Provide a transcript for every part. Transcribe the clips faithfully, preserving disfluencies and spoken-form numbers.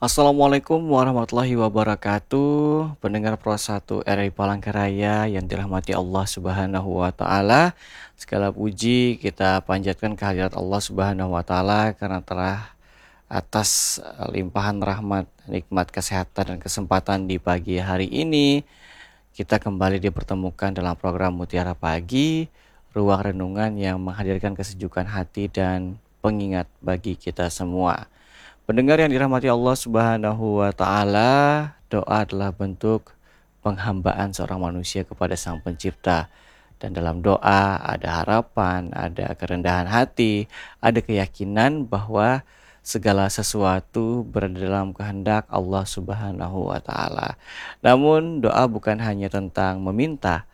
Assalamualaikum warahmatullahi wabarakatuh. Pendengar Pro satu R I Palangkaraya yang dirahmati Allah Subhanahu wa taala. Segala puji kita panjatkan kehadirat Allah Subhanahu wa taala karena telah atas limpahan rahmat, nikmat kesehatan dan kesempatan di pagi hari ini kita kembali dipertemukan dalam program Mutiara Pagi, ruang renungan yang menghadirkan kesejukan hati dan pengingat bagi kita semua. Pendengar yang dirahmati Allah Subhanahu wa taala, doa adalah bentuk penghambaan seorang manusia kepada Sang Pencipta. Dan dalam doa ada harapan, ada kerendahan hati, ada keyakinan bahwa segala sesuatu berada dalam kehendak Allah Subhanahu wa taala. Namun doa bukan hanya tentang meminta,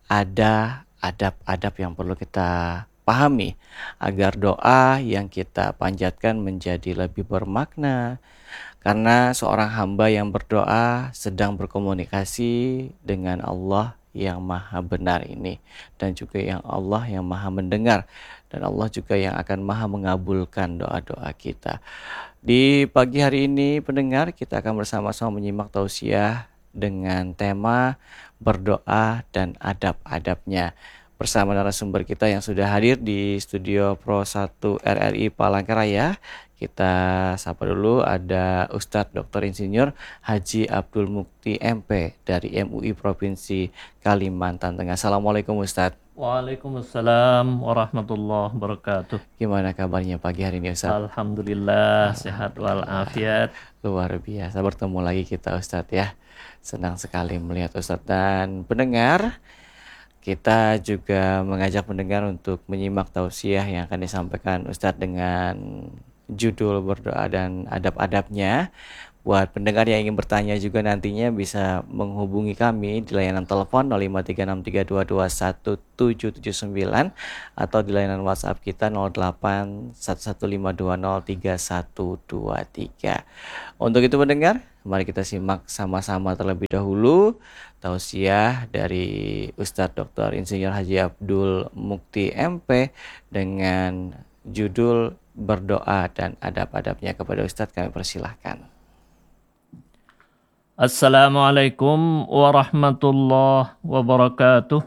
ada adab-adab yang perlu kita pahami agar doa yang kita panjatkan menjadi lebih bermakna, karena seorang hamba yang berdoa sedang berkomunikasi dengan Allah yang maha benar ini, dan juga yang Allah yang maha mendengar, dan Allah juga yang akan maha mengabulkan doa-doa kita. Di pagi hari ini pendengar, kita akan bersama-sama menyimak tausiah dengan tema berdoa dan adab-adabnya bersama narasumber kita yang sudah hadir di studio Pro satu R R I Palangkaraya. Kita sapa dulu, ada Ustadz Doktor Insinyur Haji Abdul Mukti M P dari M U I Provinsi Kalimantan Tengah. Assalamualaikum Ustadz. Waalaikumsalam warahmatullahi wabarakatuh. Gimana kabarnya pagi hari ini Ustadz? Alhamdulillah, sehat walafiat. Luar biasa bertemu lagi kita Ustadz ya. Senang sekali melihat Ustadz dan pendengar. Kita juga mengajak pendengar untuk menyimak tausiah yang akan disampaikan Ustadz dengan judul berdoa dan adab-adabnya. Buat pendengar yang ingin bertanya juga nantinya bisa menghubungi kami di layanan telepon nol lima tiga enam tiga dua dua satu tujuh tujuh sembilan atau di layanan WhatsApp kita nol delapan satu satu lima dua nol tiga satu dua tiga. Untuk itu pendengar, mari kita simak sama-sama terlebih dahulu tausiah dari Ustadz Doktor Insinyur Haji Abdul Mukti M P dengan judul berdoa dan adab-adabnya. Kepada Ustadz kami persilahkan. Assalamualaikum warahmatullahi wabarakatuh.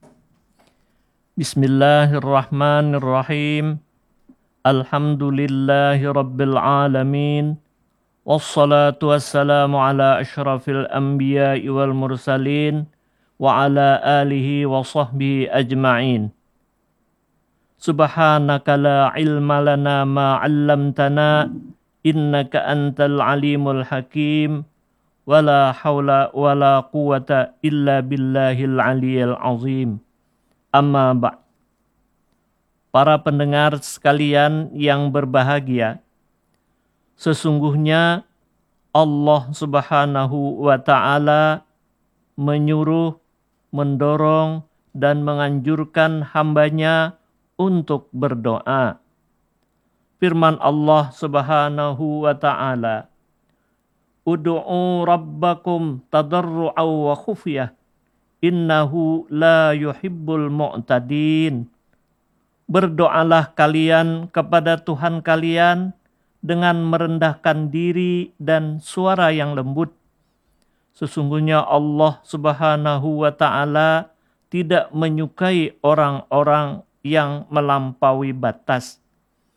Bismillahirrahmanirrahim. Alhamdulillahi rabbil alamin. Wassalatu wassalamu ala ashrafil anbiya'i wal mursalin wa ala alihi wa sahbihi ajma'in. Subhanaka la ilma lana ma 'allamtana innaka antal alimul hakim. Wala haula wala quwata illa billahil aliyil azim. Amma ba'. Para pendengar sekalian yang berbahagia, sesungguhnya Allah Subhanahu wa ta'ala menyuruh, mendorong, dan menganjurkan hambanya untuk berdoa. Firman Allah Subhanahu wa ta'ala, Udu'u rabbakum tadarru'aw wa khufyah, innahu la yuhibbul mu'tadin. Berdoalah kalian kepada Tuhan kalian dengan merendahkan diri dan suara yang lembut. Sesungguhnya Allah Subhanahu wa ta'ala tidak menyukai orang-orang yang melampaui batas.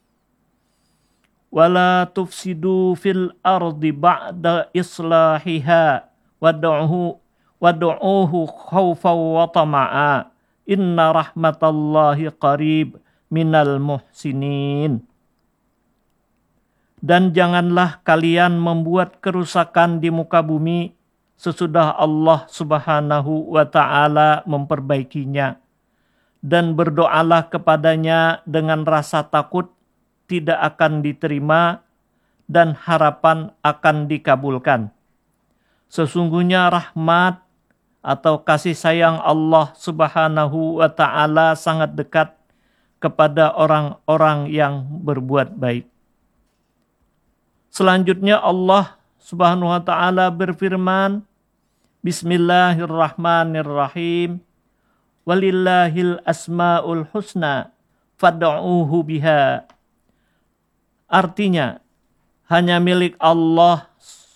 Wala tufsidu fil ardi ba'da islahiha wad'uhu wad'uhu khawfan wa tama'a inna rahmatallahi qarib minal muhsinin. Dan janganlah kalian membuat kerusakan di muka bumi sesudah Allah Subhanahu wa ta'ala memperbaikinya, dan berdoalah kepadanya dengan rasa takut tidak akan diterima dan harapan akan dikabulkan. Sesungguhnya rahmat atau kasih sayang Allah Subhanahu wa ta'ala sangat dekat kepada orang-orang yang berbuat baik. Selanjutnya Allah Subhanahu wa ta'ala berfirman, Bismillahirrahmanirrahim. Walillahil asma'ul husna fad'uhu biha. Artinya, hanya milik Allah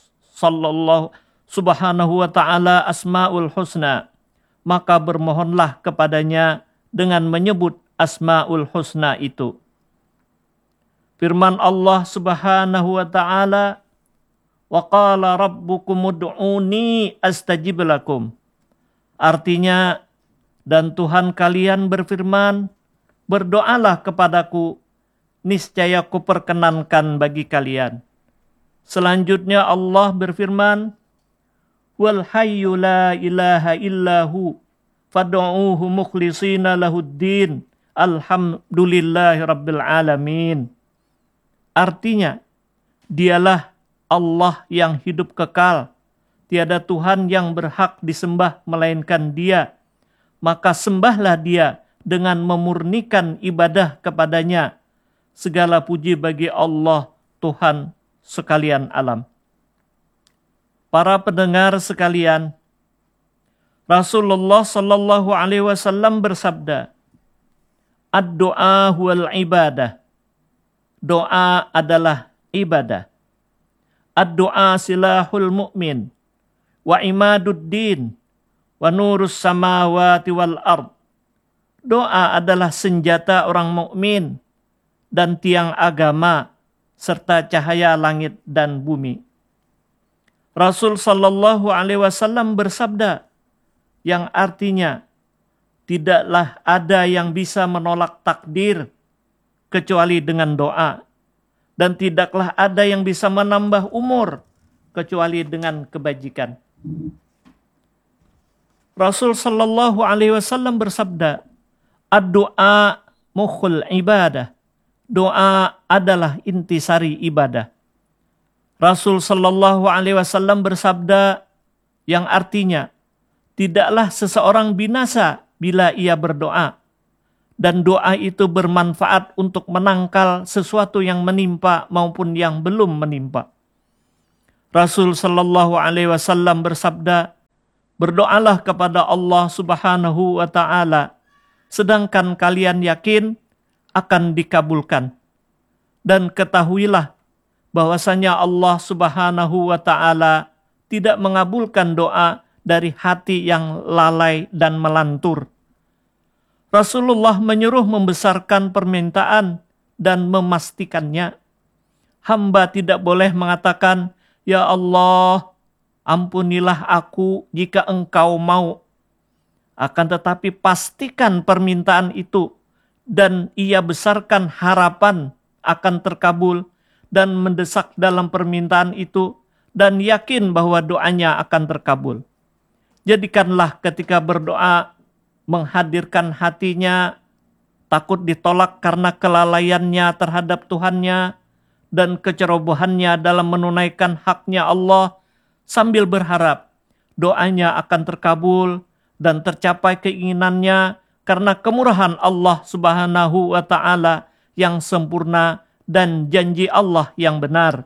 sallallahu subhanahu wa ta'ala asma'ul husna, maka bermohonlah kepadanya dengan menyebut asma'ul husna itu. Firman Allah subhanahu wa ta'ala, wa qala rabbukum ud'uni astajib lakum. Artinya, dan Tuhan kalian berfirman, berdoalah kepadaku, niscaya kuperkenankan bagi kalian. Selanjutnya Allah berfirman, wal hayyu la ilaha illahu fad'uuhu mukhlishina lahuddin alhamdulillahi rabbil alamin. Artinya, dialah Allah yang hidup kekal, tiada Tuhan yang berhak disembah melainkan Dia, maka sembahlah Dia dengan memurnikan ibadah kepadanya. Segala puji bagi Allah, Tuhan sekalian alam. Para pendengar sekalian, Rasulullah sallallahu alaihi wasallam bersabda, ad-doa wal ibadah. Doa adalah ibadah. Ad-doa silahul mu'min wa imaduddin wa nurus samawati wal ard. Doa adalah senjata orang mukmin dan tiang agama serta cahaya langit dan bumi. Rasul sallallahu alaihi wasallam bersabda yang artinya tidaklah ada yang bisa menolak takdir kecuali dengan doa, dan tidaklah ada yang bisa menambah umur kecuali dengan kebajikan. Rasul sallallahu alaihi wasallam bersabda, ad-doa mukhul ibadah. Doa adalah intisari ibadah. Rasul sallallahu alaihi wasallam bersabda yang artinya, tidaklah seseorang binasa bila ia berdoa, dan doa itu bermanfaat untuk menangkal sesuatu yang menimpa maupun yang belum menimpa. Rasul sallallahu alaihi wasallam bersabda, berdoalah kepada Allah subhanahu wa ta'ala, sedangkan kalian yakin akan dikabulkan. Dan ketahuilah bahwasanya Allah subhanahu wa ta'ala tidak mengabulkan doa dari hati yang lalai dan melantur. Rasulullah menyuruh membesarkan permintaan dan memastikannya. Hamba tidak boleh mengatakan, ya Allah, ampunilah aku jika engkau mau. Akan tetapi pastikan permintaan itu dan ia besarkan harapan akan terkabul dan mendesak dalam permintaan itu dan yakin bahwa doanya akan terkabul. Jadikanlah ketika berdoa menghadirkan hatinya, takut ditolak karena kelalaiannya terhadap Tuhannya dan kecerobohannya dalam menunaikan haknya Allah, sambil berharap doanya akan terkabul dan tercapai keinginannya karena kemurahan Allah subhanahu wa ta'ala yang sempurna dan janji Allah yang benar.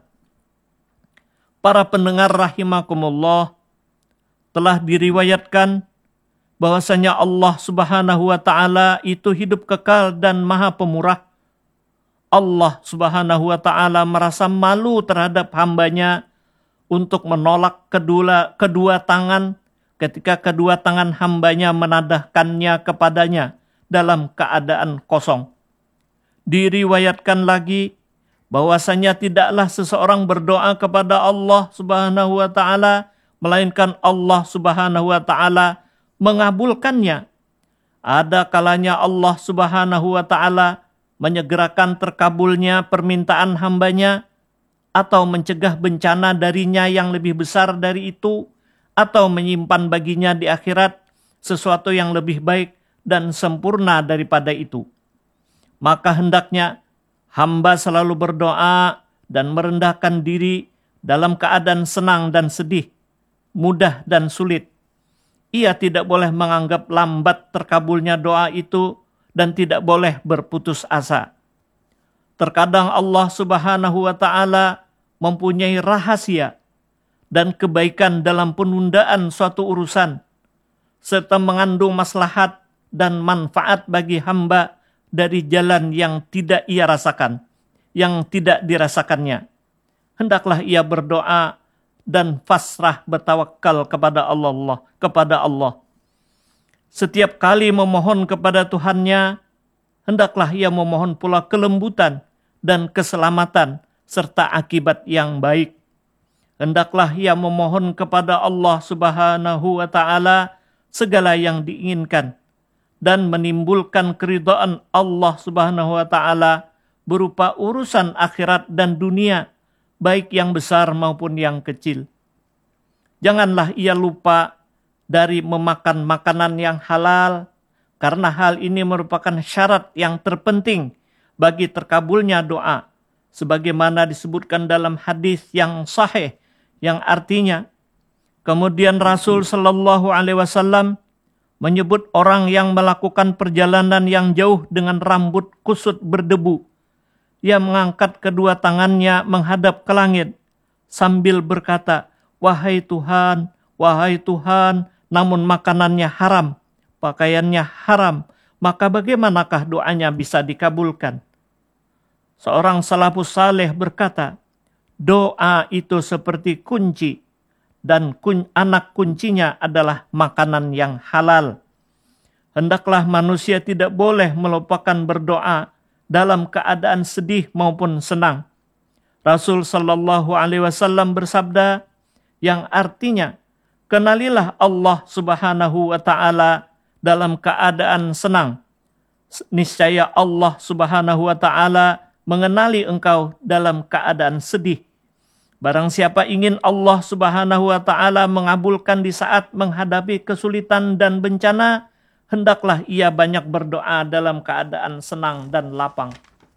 Para pendengar rahimakumullah, telah diriwayatkan bahwasanya Allah subhanahu wa ta'ala itu hidup kekal dan maha pemurah. Allah subhanahu wa ta'ala merasa malu terhadap hambanya untuk menolak kedua, kedua tangan ketika kedua tangan hambanya menadahkannya kepadanya dalam keadaan kosong. Diriwayatkan lagi bahwasanya tidaklah seseorang berdoa kepada Allah subhanahu wa ta'ala melainkan Allah subhanahu wa ta'ala mengabulkannya. Ada kalanya Allah subhanahu wa ta'ala menyegerakan terkabulnya permintaan hambanya, atau mencegah bencana darinya yang lebih besar dari itu, atau menyimpan baginya di akhirat sesuatu yang lebih baik dan sempurna daripada itu. Maka hendaknya hamba selalu berdoa dan merendahkan diri dalam keadaan senang dan sedih, mudah dan sulit. Ia tidak boleh menganggap lambat terkabulnya doa itu dan tidak boleh berputus asa. Terkadang Allah subhanahu wa ta'ala mempunyai rahasia dan kebaikan dalam penundaan suatu urusan, serta mengandung maslahat dan manfaat bagi hamba dari jalan yang tidak ia rasakan, yang tidak dirasakannya. Hendaklah ia berdoa dan fasrah bertawakal kepada Allah, kepada Allah. Setiap kali memohon kepada Tuhannya, hendaklah ia memohon pula kelembutan dan keselamatan serta akibat yang baik. Hendaklah ia memohon kepada Allah Subhanahu wa taala segala yang diinginkan dan menimbulkan keridhaan Allah Subhanahu wa taala berupa urusan akhirat dan dunia, baik yang besar maupun yang kecil. Janganlah ia lupa dari memakan makanan yang halal, karena hal ini merupakan syarat yang terpenting bagi terkabulnya doa, sebagaimana disebutkan dalam hadis yang sahih, yang artinya, kemudian Rasul Shallallahu Alaihi Wasallam menyebut orang yang melakukan perjalanan yang jauh dengan rambut kusut berdebu. Ia mengangkat kedua tangannya menghadap ke langit sambil berkata, "Wahai Tuhan, wahai Tuhan," namun makanannya haram, pakaiannya haram, maka bagaimanakah doanya bisa dikabulkan? Seorang salafus saleh berkata, doa itu seperti kunci, dan kun, anak kuncinya adalah makanan yang halal. Hendaklah manusia tidak boleh melupakan berdoa dalam keadaan sedih maupun senang. Rasul Shallallahu Alaihi Wasallam bersabda, yang artinya, kenalilah Allah Subhanahu wa taala dalam keadaan senang. Niscaya Allah Subhanahu wa taala mengenali engkau dalam keadaan sedih. Barang siapa ingin Allah Subhanahu wa taala mengabulkan di saat menghadapi kesulitan dan bencana, hendaklah ia banyak berdoa dalam keadaan senang dan lapang.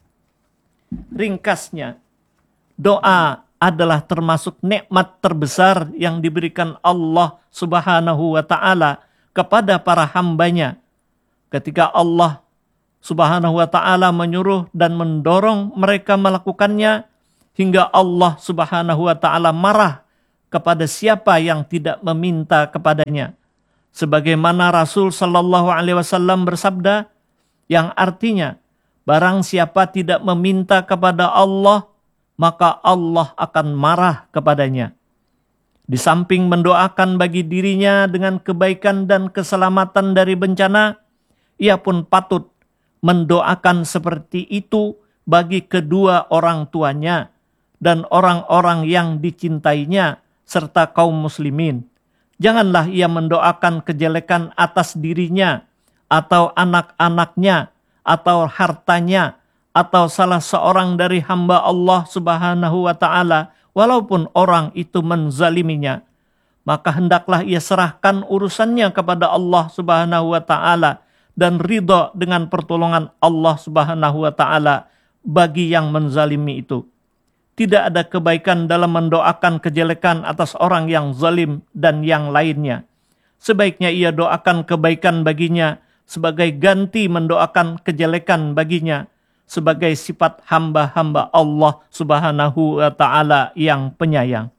Ringkasnya, doa adalah termasuk nikmat terbesar yang diberikan Allah Subhanahu wa taala kepada para hambanya. Ketika Allah Subhanahu wa ta'ala menyuruh dan mendorong mereka melakukannya, hingga Allah Subhanahu wa ta'ala marah kepada siapa yang tidak meminta kepadanya. Sebagaimana Rasul Sallallahu Alaihi Wasallam bersabda, yang artinya, barang siapa tidak meminta kepada Allah, maka Allah akan marah kepadanya. Di samping mendoakan bagi dirinya dengan kebaikan dan keselamatan dari bencana, ia pun patut mendoakan seperti itu bagi kedua orang tuanya dan orang-orang yang dicintainya serta kaum muslimin. Janganlah ia mendoakan kejelekan atas dirinya atau anak-anaknya atau hartanya atau salah seorang dari hamba Allah Subhanahu wa taala walaupun orang itu menzaliminya. Maka hendaklah ia serahkan urusannya kepada Allah Subhanahu wa taala dan ridha dengan pertolongan Allah Subhanahu wa taala bagi yang menzalimi itu. Tidak ada kebaikan dalam mendoakan kejelekan atas orang yang zalim dan yang lainnya. Sebaiknya ia doakan kebaikan baginya sebagai ganti mendoakan kejelekan baginya, sebagai sifat hamba-hamba Allah Subhanahu wa taala yang penyayang.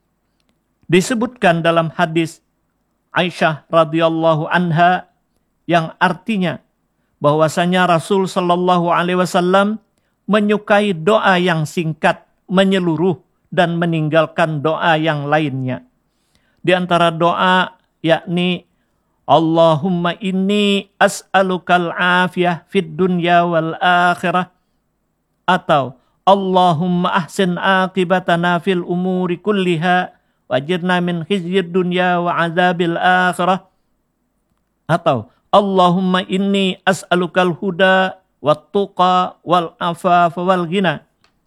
Disebutkan dalam hadis Aisyah radhiyallahu anha yang artinya bahwasanya Rasul Shallallahu Alaihi Wasallam menyukai doa yang singkat, menyeluruh, dan meninggalkan doa yang lainnya. Di antara doa yakni Allahumma inni as'alukal afiyah fid dunya wal akhirah, atau Allahumma ahsin aqibatana fil umuri kulliha wajirna min khizyid dunya wa azabil akhirah, atau Allahumma inni as'alukal huda wat tuqa wal afafa wal ghina.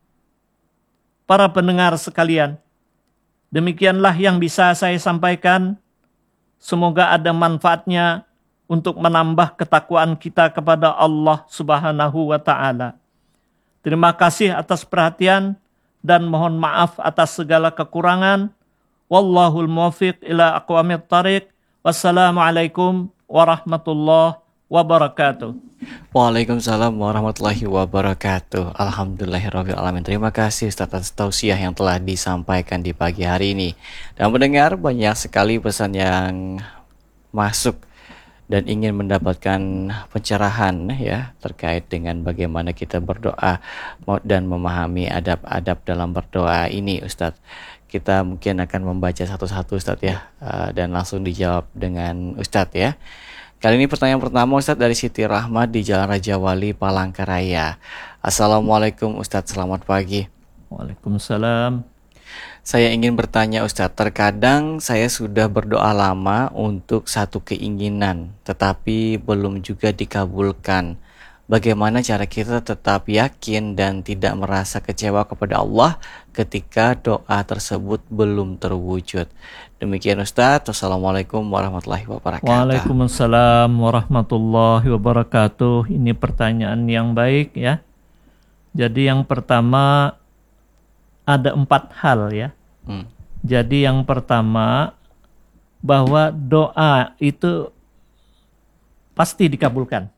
Para pendengar sekalian, demikianlah yang bisa saya sampaikan. Semoga ada manfaatnya untuk menambah ketakwaan kita kepada Allah Subhanahu wa taala. Terima kasih atas perhatian dan mohon maaf atas segala kekurangan. Wallahul muwaffiq ila aqwamit thariq. Wassalamualaikum warahmatullahi wabarakatuh. Waalaikumsalam warahmatullahi wabarakatuh. Alhamdulillahirabbil alamin. Terima kasih Ustaz atas tausiah yang telah disampaikan di pagi hari ini. Dan mendengar banyak sekali pesan yang masuk dan ingin mendapatkan pencerahan ya terkait dengan bagaimana kita berdoa dan memahami adab-adab dalam berdoa ini, Ustadz. Kita mungkin akan membaca satu-satu, Ustadz ya, dan langsung dijawab dengan Ustadz ya. Kali ini pertanyaan pertama, Ustadz, dari Siti Rahmat di Jalan Raja Wali, Palangkaraya. Assalamualaikum Ustadz, selamat pagi. Waalaikumsalam. Saya ingin bertanya, Ustadz, terkadang saya sudah berdoa lama untuk satu keinginan, tetapi belum juga dikabulkan. Bagaimana cara kita tetap yakin dan tidak merasa kecewa kepada Allah ketika doa tersebut belum terwujud? Demikian, Ustadz. Wassalamualaikum warahmatullahi wabarakatuh. Waalaikumsalam warahmatullahi wabarakatuh. Ini pertanyaan yang baik ya. Jadi yang pertama ada empat hal ya. Hmm. Jadi yang pertama bahwa doa itu pasti dikabulkan.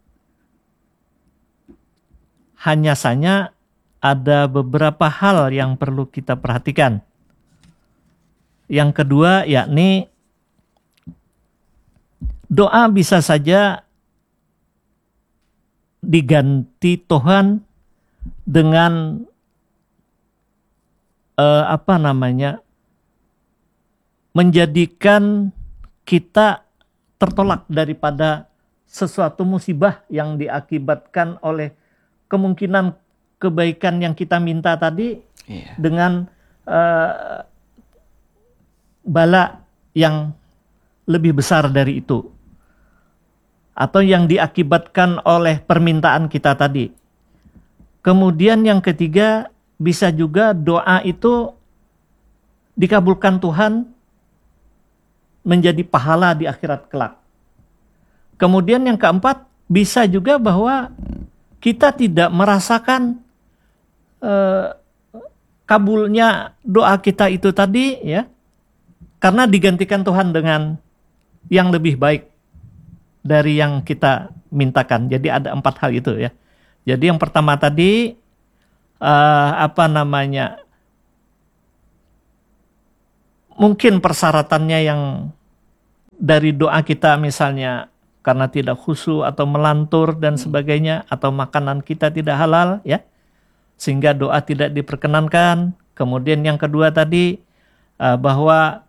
Hanya saja ada beberapa hal yang perlu kita perhatikan. Yang kedua yakni doa bisa saja diganti Tuhan dengan Uh, apa namanya menjadikan kita tertolak daripada sesuatu musibah yang diakibatkan oleh kemungkinan kebaikan yang kita minta tadi yeah. dengan uh, bala yang lebih besar dari itu atau yang diakibatkan oleh permintaan kita tadi. Kemudian yang ketiga, bisa juga doa itu dikabulkan Tuhan menjadi pahala di akhirat kelak. Kemudian yang keempat, bisa juga bahwa kita tidak merasakan eh, kabulnya doa kita itu tadi ya, karena digantikan Tuhan dengan yang lebih baik dari yang kita mintakan. Jadi ada empat hal itu ya. Jadi yang pertama tadi Uh, apa namanya mungkin persyaratannya yang dari doa kita misalnya karena tidak khusyuk atau melantur dan sebagainya, atau makanan kita tidak halal ya, sehingga doa tidak diperkenankan. Kemudian yang kedua tadi uh, bahwa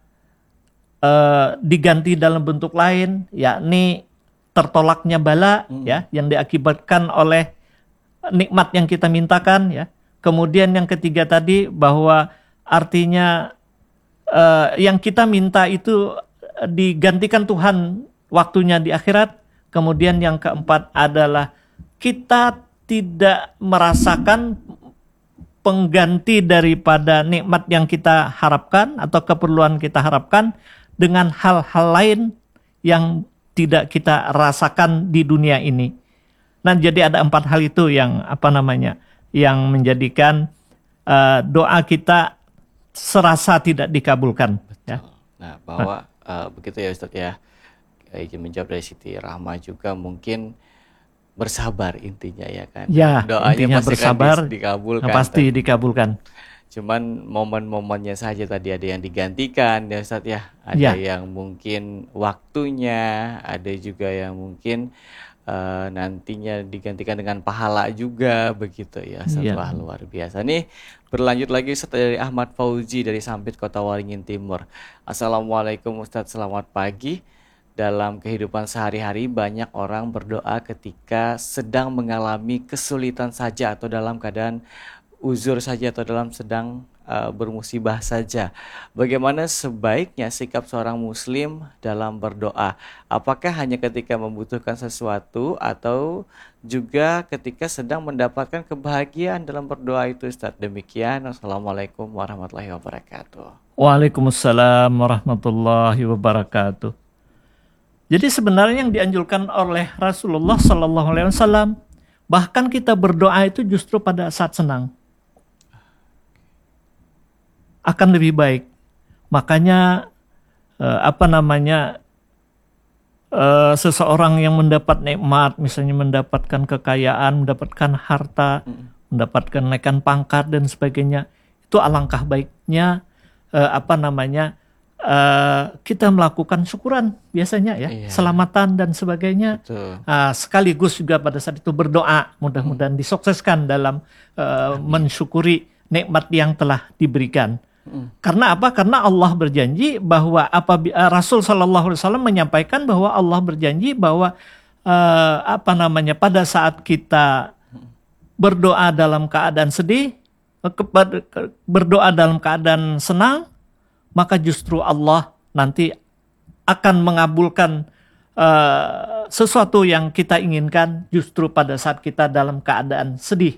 uh, diganti dalam bentuk lain, yakni tertolaknya bala hmm. ya yang diakibatkan oleh nikmat yang kita mintakan ya. Kemudian yang ketiga tadi bahwa artinya uh, yang kita minta itu digantikan Tuhan waktunya di akhirat. Kemudian yang keempat adalah kita tidak merasakan pengganti daripada nikmat yang kita harapkan atau keperluan kita harapkan dengan hal-hal lain yang tidak kita rasakan di dunia ini. Nah, jadi ada empat hal itu yang apa namanya yang menjadikan uh, doa kita serasa tidak dikabulkan. Betul. Ya. Nah, bahwa uh, begitu ya Ustadz ya. Izin menjawab dari Siti Rahma juga, mungkin bersabar intinya ya kan. Ya, doanya pasti bersabar, kan dikabulkan. Pasti kan? dikabulkan. Cuman momen-momennya saja tadi ada yang digantikan ya Ustadz ya. Ada ya. yang mungkin waktunya, ada juga yang mungkin Uh, nantinya digantikan dengan pahala juga begitu ya. Satu yeah. hal luar biasa. Nih berlanjut lagi Ustadz dari Ahmad Fauzi dari Sampit, Kota Waringin Timur. Assalamualaikum Ustadz, selamat pagi. Dalam kehidupan sehari-hari banyak orang berdoa ketika sedang mengalami kesulitan saja atau dalam keadaan uzur saja atau dalam sedang uh, bermusibah saja. Bagaimana sebaiknya sikap seorang muslim dalam berdoa? Apakah hanya ketika membutuhkan sesuatu atau juga ketika sedang mendapatkan kebahagiaan dalam berdoa itu, Ustaz? Demikian. Assalamualaikum warahmatullahi wabarakatuh. Waalaikumsalam warahmatullahi wabarakatuh. Jadi sebenarnya yang dianjurkan oleh Rasulullah Sallallahu Alaihi Wasallam, bahkan kita berdoa itu justru pada saat senang akan lebih baik. Makanya eh, apa namanya eh, seseorang yang mendapat nikmat, misalnya mendapatkan kekayaan, mendapatkan harta, hmm. mendapatkan naikan pangkat dan sebagainya, itu alangkah baiknya eh, apa namanya uh, kita melakukan syukuran biasanya ya, Iya. selamatan dan sebagainya. Betul. Uh, sekaligus juga pada saat itu berdoa, mudah-mudahan disukseskan dalam uh, mensyukuri nikmat yang telah diberikan. Mm. Karena apa? Karena Allah berjanji bahwa apabila Rasul Shallallahu Alaihi Wasallam menyampaikan bahwa Allah berjanji bahwa uh, apa namanya pada saat kita berdoa dalam keadaan sedih, kepada berdoa dalam keadaan senang, maka justru Allah nanti akan mengabulkan uh, sesuatu yang kita inginkan justru pada saat kita dalam keadaan sedih.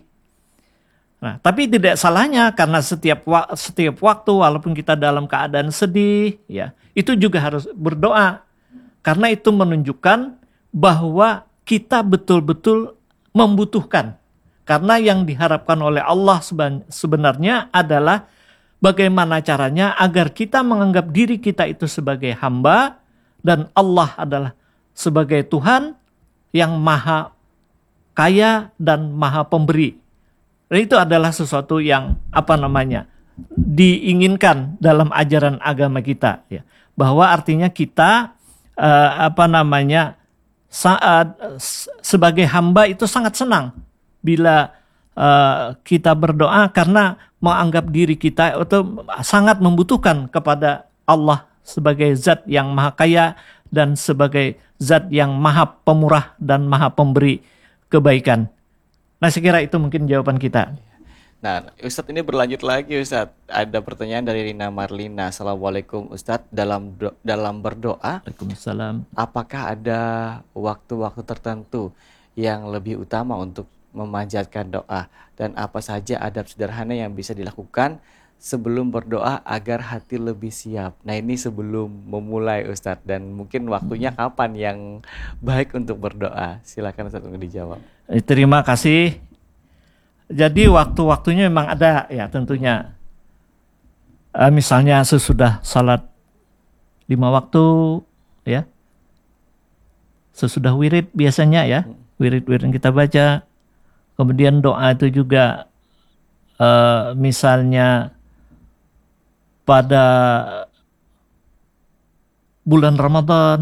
Nah, tapi tidak salahnya karena setiap wa- setiap waktu walaupun kita dalam keadaan sedih, ya, itu juga harus berdoa. Karena itu menunjukkan bahwa kita betul-betul membutuhkan. Karena yang diharapkan oleh Allah sebenarnya adalah bagaimana caranya agar kita menganggap diri kita itu sebagai hamba dan Allah adalah sebagai Tuhan yang maha kaya dan maha pemberi. Dan itu adalah sesuatu yang apa namanya diinginkan dalam ajaran agama kita, ya. Bahwa artinya kita uh, apa namanya saat sebagai hamba itu sangat senang bila uh, kita berdoa karena menganggap diri kita itu sangat membutuhkan kepada Allah sebagai zat yang maha kaya dan sebagai zat yang maha pemurah dan maha pemberi kebaikan. Nah, saya kira itu mungkin jawaban kita. Nah, Ustadz ini berlanjut lagi Ustadz. Ada pertanyaan dari Rina Marlina. Assalamualaikum Ustadz. Dalam do- dalam berdoa, Waalaikumsalam. apakah ada waktu-waktu tertentu yang lebih utama untuk memanjatkan doa? Dan apa saja adab sederhana yang bisa dilakukan sebelum berdoa agar hati lebih siap? Nah, ini sebelum memulai Ustadz. Dan mungkin waktunya kapan yang baik untuk berdoa? Silakan Ustadz untuk dijawab. Eh, Terima kasih. Jadi waktu-waktunya memang ada ya tentunya. Eh, misalnya sesudah salat lima waktu ya. Sesudah wirid biasanya ya. Wirid-wirid yang kita baca. Kemudian doa itu juga eh, misalnya pada bulan Ramadan